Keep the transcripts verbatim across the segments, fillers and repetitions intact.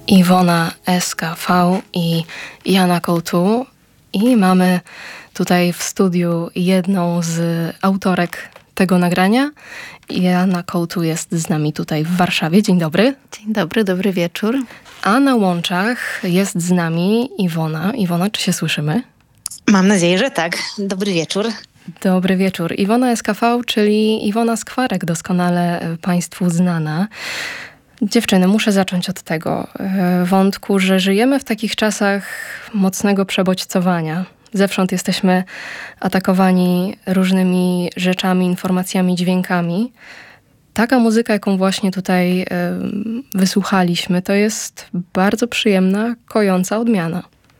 Iwona S K V i Jana Kołtu. I mamy tutaj w studiu jedną z autorek tego nagrania. Jana Kołtu jest z nami tutaj w Warszawie. Dzień dobry. Dzień dobry, dobry wieczór. A na łączach jest z nami Iwona. Iwona, czy się słyszymy? Mam nadzieję, że tak. Dobry wieczór. Dobry wieczór. Iwona S K V, czyli Iwona Skwarek, doskonale Państwu znana. Dziewczyny, muszę zacząć od tego wątku, że żyjemy w takich czasach mocnego przebodźcowania. Zewsząd jesteśmy atakowani różnymi rzeczami, informacjami, dźwiękami. Taka muzyka, jaką właśnie tutaj y, wysłuchaliśmy, to jest bardzo przyjemna, kojąca odmiana.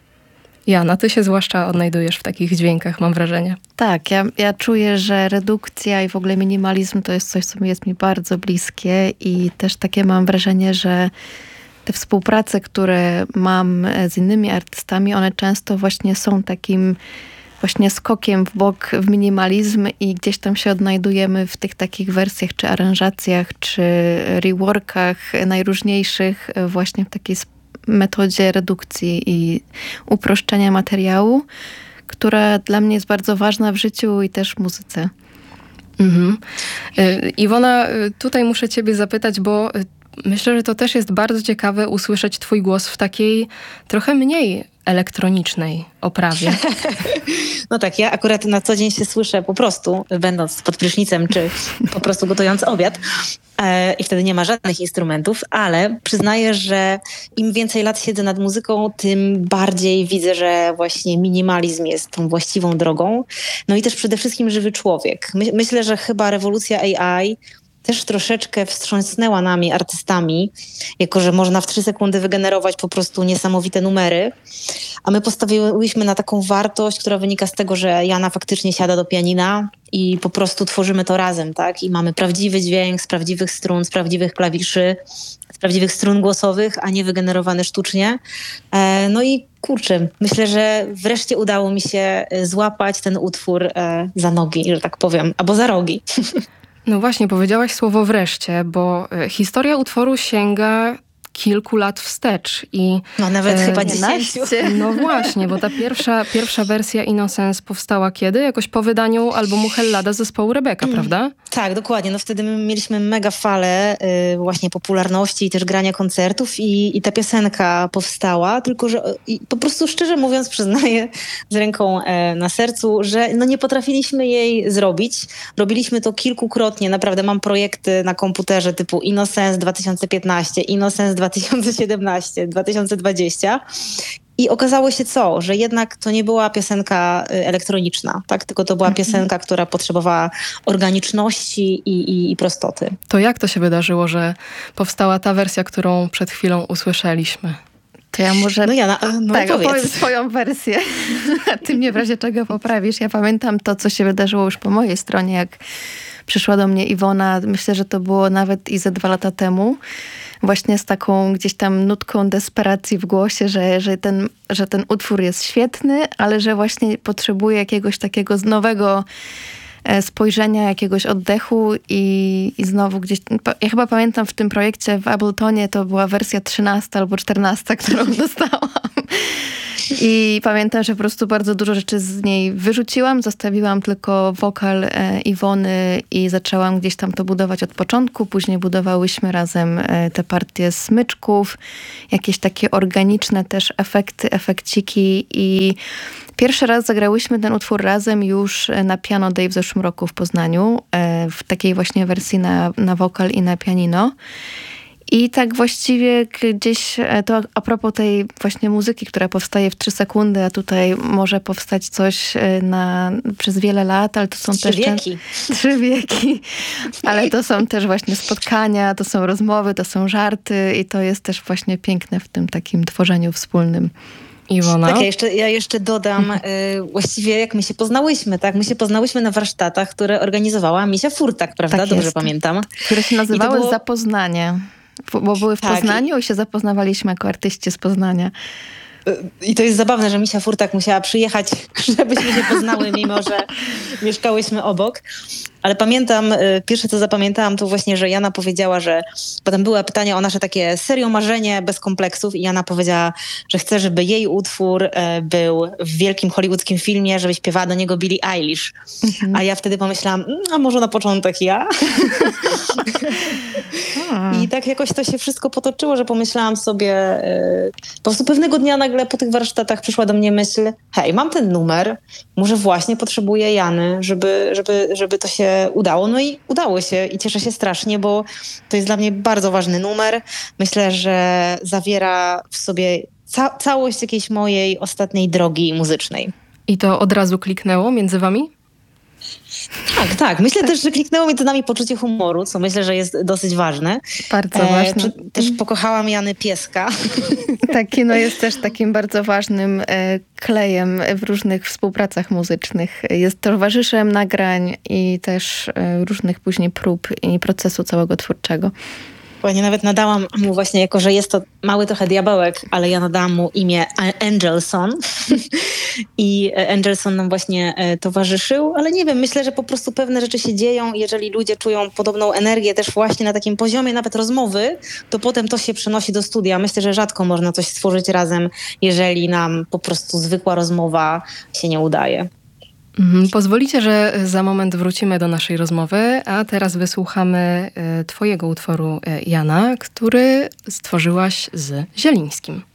Jana, ty się zwłaszcza odnajdujesz w takich dźwiękach, mam wrażenie. Tak, ja, ja czuję, że redukcja i w ogóle minimalizm to jest coś, co jest mi bardzo bliskie i też takie mam wrażenie, że te współprace, które mam z innymi artystami, one często właśnie są takim właśnie skokiem w bok w minimalizm i gdzieś tam się odnajdujemy w tych takich wersjach, czy aranżacjach, czy reworkach najróżniejszych właśnie w takiej metodzie redukcji i uproszczenia materiału, która dla mnie jest bardzo ważna w życiu i też w muzyce. Mhm. Iwona, tutaj muszę ciebie zapytać, bo myślę, że to też jest bardzo ciekawe usłyszeć twój głos w takiej trochę mniej elektronicznej oprawie. No tak, ja akurat na co dzień się słyszę po prostu, będąc pod prysznicem, czy po prostu gotując obiad e, i wtedy nie ma żadnych instrumentów, ale przyznaję, że im więcej lat siedzę nad muzyką, tym bardziej widzę, że właśnie minimalizm jest tą właściwą drogą. No i też przede wszystkim żywy człowiek. My, myślę, że chyba rewolucja A I też troszeczkę wstrząsnęła nami, artystami, jako że można w trzy sekundy wygenerować po prostu niesamowite numery, a my postawiłyśmy na taką wartość, która wynika z tego, że Jana faktycznie siada do pianina i po prostu tworzymy to razem, tak? I mamy prawdziwy dźwięk z prawdziwych strun, z prawdziwych klawiszy, z prawdziwych strun głosowych, a nie wygenerowany sztucznie. E, no i kurczę, myślę, że wreszcie udało mi się złapać ten utwór e, za nogi, że tak powiem, albo za rogi. No właśnie, powiedziałaś słowo wreszcie, bo historia utworu sięga kilku lat wstecz. I, no nawet e, chyba dziesięciu. No właśnie, bo ta pierwsza, pierwsza wersja Innocence powstała kiedy? Jakoś po wydaniu albumu Hellada zespołu Rebeka, mm. prawda? Tak, dokładnie. No wtedy my mieliśmy mega falę y, właśnie popularności i też grania koncertów i, i ta piosenka powstała, tylko że i po prostu szczerze mówiąc przyznaję z ręką e, na sercu, że no nie potrafiliśmy jej zrobić. Robiliśmy to kilkukrotnie. Naprawdę mam projekty na komputerze typu Innocence dwa tysiące piętnaście, Innocence dwa tysiące siedemnaście, dwa tysiące dwadzieścia i okazało się co, że jednak to nie była piosenka elektroniczna, tak? Tylko to była piosenka, która potrzebowała organiczności i, i, i prostoty. To jak to się wydarzyło, że powstała ta wersja, którą przed chwilą usłyszeliśmy? To ja może no ja na, no tak, opowiem swoją wersję, a ty mnie w razie czego poprawisz. Ja pamiętam to, co się wydarzyło już po mojej stronie, jak przyszła do mnie Iwona, myślę, że to było nawet i ze dwa lata temu, właśnie z taką gdzieś tam nutką desperacji w głosie, że, że, ten, że ten utwór jest świetny, ale że właśnie potrzebuje jakiegoś takiego nowego spojrzenia, jakiegoś oddechu i, i znowu gdzieś... Ja chyba pamiętam w tym projekcie w Abletonie to była wersja trzynasta albo czternasta, którą dostałam. I pamiętam, że po prostu bardzo dużo rzeczy z niej wyrzuciłam, zostawiłam tylko wokal e, Iwony i zaczęłam gdzieś tam to budować od początku. Później budowałyśmy razem e, te partie smyczków, jakieś takie organiczne też efekty, efekciki i pierwszy raz zagrałyśmy ten utwór razem już na Piano Day w zeszłym roku w Poznaniu, e, w takiej właśnie wersji na, na wokal i na pianino. I tak właściwie gdzieś to a propos tej właśnie muzyki, która powstaje w trzy sekundy, a tutaj może powstać coś na, przez wiele lat, ale to są trzy też... wieki. Trzy wieki. Ale to są też właśnie spotkania, to są rozmowy, to są żarty i to jest też właśnie piękne w tym takim tworzeniu wspólnym. Iwona? Tak, ja jeszcze, ja jeszcze dodam y, właściwie jak my się poznałyśmy, tak? My się poznałyśmy na warsztatach, które organizowała Misia Furtak, prawda? Tak Dobrze jest. Pamiętam. Które się nazywały było... Zapoznanie. Bo były w tak. Poznaniu i się zapoznawaliśmy jako artyści z Poznania. I to jest zabawne, że Misia Furtak musiała przyjechać, żebyśmy się poznały, mimo że mieszkałyśmy obok. ale pamiętam, pierwsze co zapamiętałam to właśnie, że Jana powiedziała, że potem były pytania o nasze takie serio marzenie bez kompleksów i Jana powiedziała, że chce, żeby jej utwór był w wielkim hollywoodzkim filmie, żeby śpiewała do niego Billie Eilish. Mhm. A ja wtedy pomyślałam, a może na początek ja? I tak jakoś to się wszystko potoczyło, że pomyślałam sobie, yy, po prostu pewnego dnia nagle po tych warsztatach przyszła do mnie myśl, hej, mam ten numer, może właśnie potrzebuję Jany, żeby, żeby, żeby to się udało. No i udało się i cieszę się strasznie, bo to jest dla mnie bardzo ważny numer. Myślę, że zawiera w sobie ca- całość jakiejś mojej ostatniej drogi muzycznej. I to od razu kliknęło między wami? Tak, tak. Myślę też, że kliknęło między nami poczucie humoru, co myślę, że jest dosyć ważne. Bardzo e, ważne. Czy, też pokochałam Jany pieska. Tak, kino jest też takim bardzo ważnym e, klejem w różnych współpracach muzycznych. Jest towarzyszem nagrań i też e, różnych później prób i procesu całego twórczego. Właśnie nawet nadałam mu właśnie, jako że jest to mały trochę diabełek, ale ja nadałam mu imię Angelson i Angelson nam właśnie towarzyszył, ale nie wiem, myślę, że po prostu pewne rzeczy się dzieją, jeżeli ludzie czują podobną energię też właśnie na takim poziomie nawet rozmowy, to potem to się przenosi do studia. Myślę, że rzadko można coś stworzyć razem, jeżeli nam po prostu zwykła rozmowa się nie udaje. Pozwolicie, że za moment wrócimy do naszej rozmowy, a teraz wysłuchamy twojego utworu, Jana, który stworzyłaś z Zielińskim.